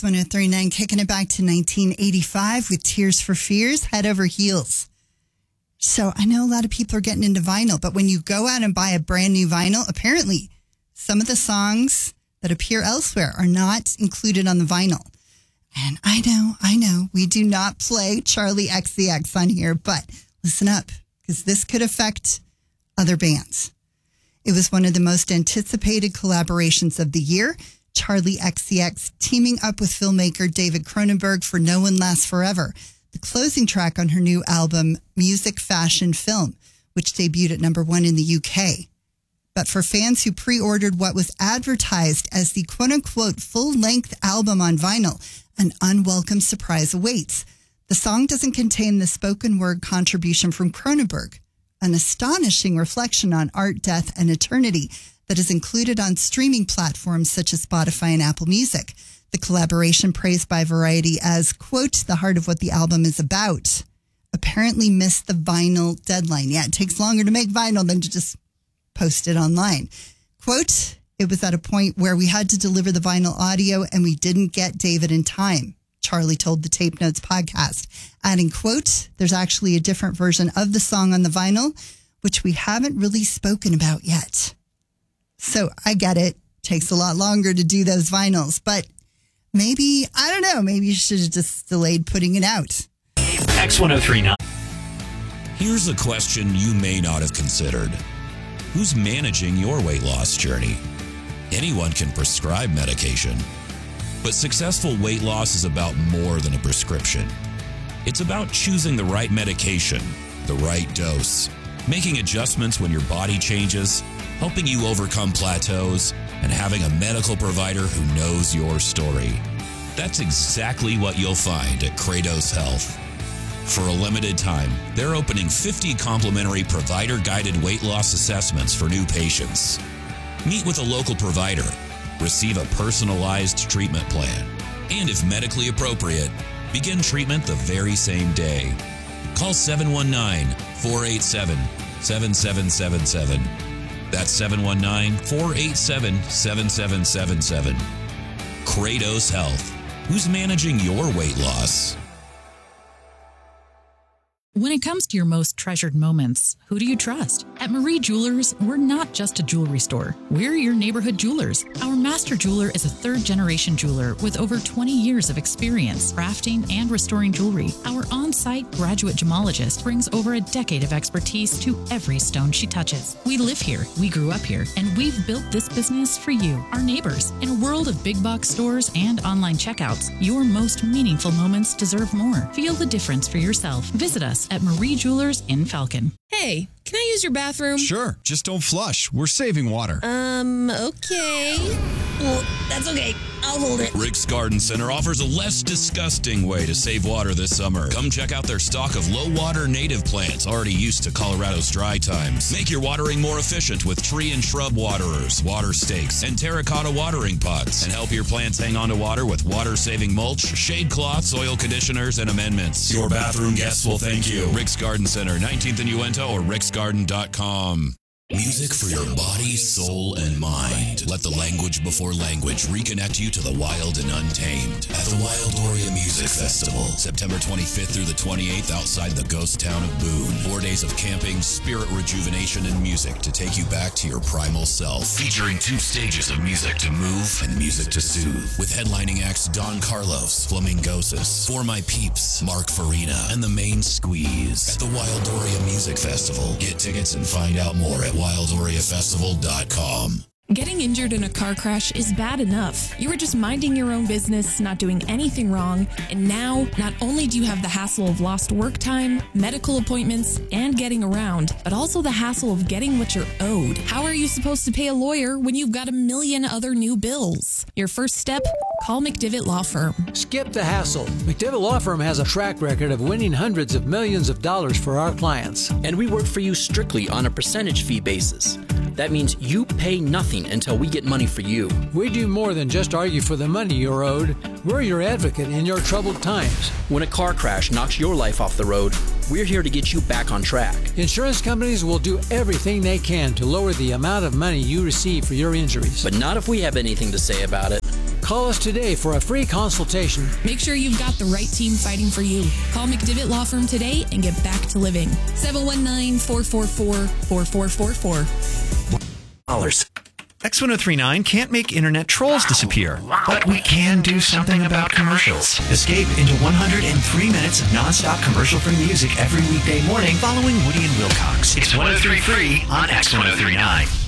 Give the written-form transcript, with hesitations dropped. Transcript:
X1039, kicking it back to 1985 with Tears for Fears, Head Over Heels. So I know a lot of people are getting into vinyl, but when you go out and buy a brand new vinyl, apparently some of the songs that appear elsewhere are not included on the vinyl. And I know, we do not play Charli XCX on here, but listen up, because this could affect other bands. It was one of the most anticipated collaborations of the year. Charli XCX teaming up with filmmaker David Cronenberg for No One Lasts Forever, the closing track on her new album, Music, Fashion, Film, which debuted at number 1 in the UK. But for fans who pre-ordered what was advertised as the quote-unquote full-length album on vinyl, an unwelcome surprise awaits. The song doesn't contain the spoken word contribution from Cronenberg, an astonishing reflection on art, death, and eternity that is included on streaming platforms such as Spotify and Apple Music. The collaboration, praised by Variety as, quote, the heart of what the album is about, apparently missed the vinyl deadline. Yeah, it takes longer to make vinyl than to just post it online. Quote, it was at a point where we had to deliver the vinyl audio and we didn't get David in time, Charli told the Tape Notes podcast, adding, quote, there's actually a different version of the song on the vinyl, which we haven't really spoken about yet. So I get it. Takes a lot longer to do those vinyls, but maybe, I don't know, maybe you should have just delayed putting it out. X1039. Here's a question you may not have considered. Who's managing your weight loss journey? Anyone can prescribe medication, but successful weight loss is about more than a prescription. It's about choosing the right medication, the right dose, making adjustments when your body changes, helping you overcome plateaus, and having a medical provider who knows your story. That's exactly what you'll find at Kratos Health. For a limited time, they're opening 50 complimentary provider-guided weight loss assessments for new patients. Meet with a local provider, receive a personalized treatment plan, and if medically appropriate, begin treatment the very same day. Call 719-487-7777. That's 719-487-7777. Kratos Health. Who's managing your weight loss? When it comes to your most treasured moments, who do you trust? At Marie Jewelers, we're not just a jewelry store. We're your neighborhood jewelers. Our master jeweler is a third-generation jeweler with over 20 years of experience crafting and restoring jewelry. Our on-site graduate gemologist brings over a decade of expertise to every stone she touches. We live here, we grew up here, and we've built this business for you, our neighbors. In a world of big box stores and online checkouts, your most meaningful moments deserve more. Feel the difference for yourself. Visit us at Marie Jewelers in Falcon. Hey, can I use your bathroom? Sure, just don't flush. We're saving water. Okay. Well, that's okay. I'll hold it. Rick's Garden Center offers a less disgusting way to save water this summer. Come check out their stock of low-water native plants already used to Colorado's dry times. Make your watering more efficient with tree and shrub waterers, water stakes, and terracotta watering pots. And help your plants hang on to water with water-saving mulch, shade cloths, oil conditioners, and amendments. Your bathroom guests will thank you. Rick's Garden Center, 19th and Uinta, or ricksgarden.com. Music for your body, soul, and mind. Let the language before language reconnect you to the wild and untamed at the Wildoria Music Festival, September 25th through the 28th outside the ghost town of Boone. 4 days of camping, spirit rejuvenation, and music to take you back to your primal self. Featuring 2 stages of music to move and music to soothe. With headlining acts Don Carlos, Flamingosis, For My Peeps, Mark Farina, and The Main Squeeze. At the Wildoria Music Festival. Get tickets and find out more at WildoriaFestival.com. Getting injured in a car crash is bad enough. You were just minding your own business, not doing anything wrong, and now not only do you have the hassle of lost work time, medical appointments, and getting around, but also the hassle of getting what you're owed. How are you supposed to pay a lawyer when you've got a million other new bills? Your first step? Call McDivitt Law Firm. Skip the hassle. McDivitt Law Firm has a track record of winning hundreds of millions of dollars for our clients. And we work for you strictly on a percentage fee basis. That means you pay nothing until we get money for you. We do more than just argue for the money you're owed. We're your advocate in your troubled times. When a car crash knocks your life off the road, we're here to get you back on track. Insurance companies will do everything they can to lower the amount of money you receive for your injuries. But not if we have anything to say about it. Call us today for a free consultation. Make sure you've got the right team fighting for you. Call McDivitt Law Firm today and get back to living. 719-444-4444. X1039 can't make internet trolls disappear, but we can do something about commercials. Escape into 103 minutes of nonstop commercial-free music every weekday morning following Woody and Wilcox. It's 103 free on X1039.